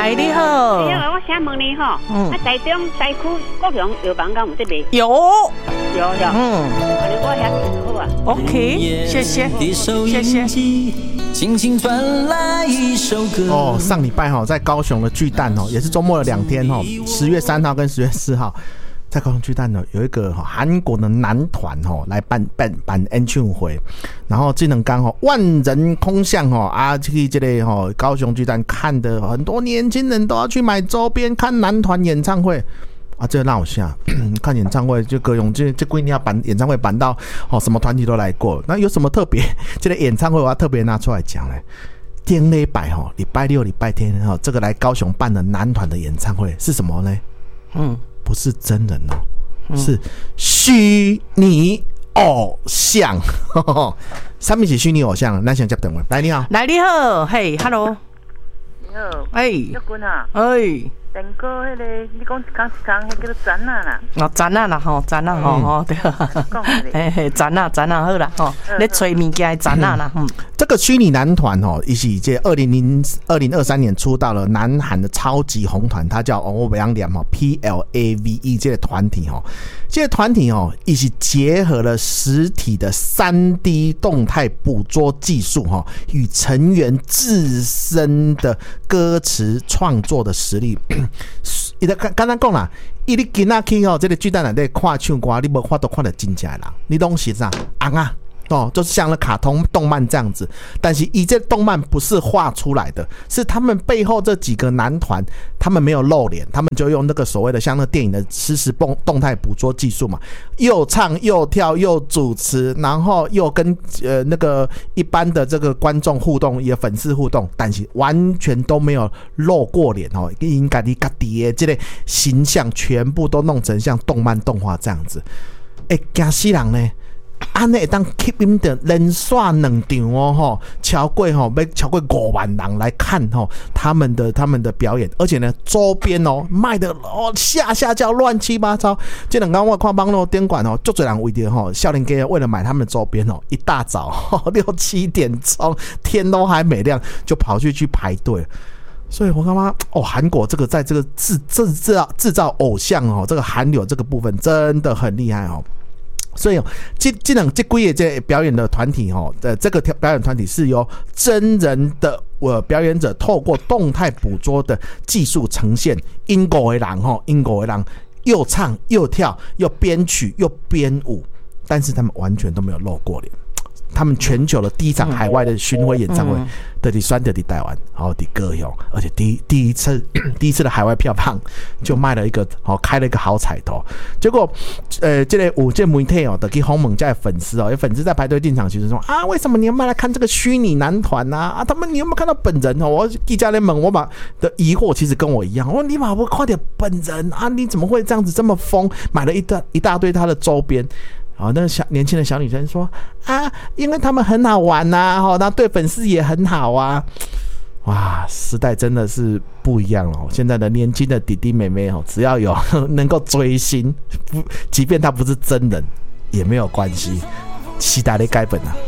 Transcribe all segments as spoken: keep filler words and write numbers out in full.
来你好。 你好，我想问你吼，嗯，啊，台中西区高雄药房敢有得卖？ 有， 有有，嗯，我遐挺好啊。 OK， 谢谢，谢谢。 轻轻传来一首歌。 哦，上礼拜哈在高雄的巨蛋哦，也是周末的两天哦，十月三号跟十月四号。在高雄巨蛋呢，有一个韩国的男团哦来办办办演唱会，然后这两天哦万人空巷哦啊，去这里哦高雄巨蛋看的很多年轻人都要去买周边看男团演唱会啊，这让我吓看演唱会就各种这这规定要办演唱会办到哦什么团体都来过，那有什么特别？这个演唱会我要特别拿出来讲嘞。顶礼拜哦，礼拜六、礼拜天哦，这个来高雄办的男团的演唱会是什么呢？嗯。不是真人哦，嗯、是虚拟偶像。上面是虚拟偶像，咱先接电话。来，你好， 来你好，嘿 ，hello， 你好， 哎， 玉君啊， 哎。 电哥，迄个你讲一讲一讲，迄叫做展啊啦。 哦，展啊啦，吼，展啊，吼吼，对。 讲嘿嘿，展啊，展啊，好啦，吼，咧找物件的展啊啦，嗯。 这个虚拟男团哦，伊是这二零零二零二三年出道了南韩的超级红团，它叫我不要念哈 P L A V E 这个团体哦，这个团体哦，伊是结合了实体的三 D 动态捕捉技术哈，与成员自身的歌词创作的实力。伊就刚刚讲啦，伊你今仔去吼，这个巨蛋内底看唱歌，你无法度看到真正的人，你拢是啥红啊？哦，就是像那卡通动漫这样子，但是以这动漫不是画出来的，是他们背后这几个男团，他们没有露脸，他们就用那个所谓的像那电影的实时动态捕捉技术嘛，又唱又跳又主持，然后又跟呃那个一般的这个观众互动，也粉丝互动，但是完全都没有露过脸哦，应该你家己的这个形象全部都弄成像动漫动画这样子，哎，惊死人呢！安尼会当吸引的连续两场哦吼，超过吼要超过五万人来看吼他们的他们的表演，而且呢周边哦卖的哦下下叫乱七八糟。这两天我看网络店馆哦，就多人为着吼少年家为了买他们的周边哦，一大早吼六七点钟天都还没亮就跑去去排队。所以我刚刚哦，韩国这个在这个制制造制造偶像哦，这个韩流这个部分真的很厉害哦。所以，这这两这几个这表演的团体哦，呃，这个表演团体是由真人的呃表演者透过动态捕捉的技术呈现，英国的人吼，英国的人又唱又跳又编曲又编舞，但是他们完全都没有露过脸。他们全球的第一场海外的巡回演唱会，到底选到在台湾，然后在高雄，而且第第一次第一次的海外票房就卖了一个，哦，开了一个好彩头。结果，呃，这个有这媒体哦，的去访问这粉丝哦，有粉丝在排队进场，其实说啊，为什么你们来看这个虚拟男团啊？啊，他们你有没有看到本人哦？我记者在问，我把的疑惑其实跟我一样，我说你把我快点本人啊，你怎么会这样子这么疯？买了一大一大堆他的周边。哦，那个小年轻的小女生说啊，因为他们很好玩呐、啊，哦，那对粉丝也很好啊。哇，时代真的是不一样了。现在的年轻的弟弟妹妹哦，只要有能够追星，不，即便他不是真人，也没有关系。时代的改变啊，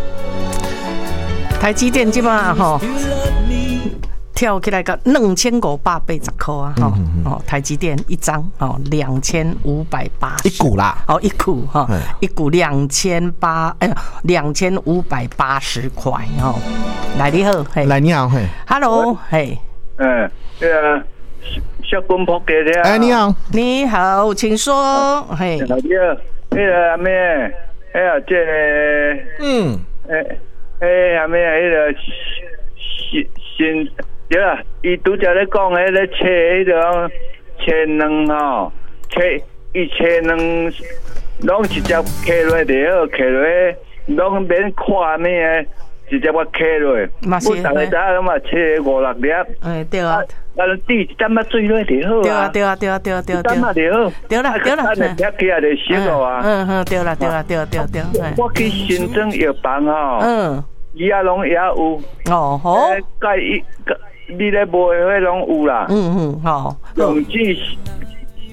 台积电基本上哈。跳起来个两千五百八十块啊！哈、嗯嗯、哦，台积电一张哦，两千五百八十一股啦， 哦一股哈，一股两千八哎，两千五百八十块哦。来你好，嘿， 来你好，嘿 ，Hello， 嘿， 嗯，这个小公婆给的， 哎，你好， 你好，请说，嘿， 你好，那个阿妹，哎呀，这嗯，哎哎阿妹，那个新新。对啦，伊拄则咧讲迄个切迄种切卵吼，切伊切卵，拢直接切落就好，切落拢免看咩诶，直接我切落。我大家知影嘛，切五六粒。 哎，对啊。 啊，滴一啖仔水落就好啊。 对啊，对啊，对啊，对啊，对啊。 一啖仔就好。 对啦，对啦。 啊，粒起来就熟了啊。 嗯嗯，对啦，对啦，对对对。 我去新庄药房吼，嗯，伊啊拢也有。 哦好。 介伊。你咧卖迄拢有啦， 嗯嗯，好， 用纸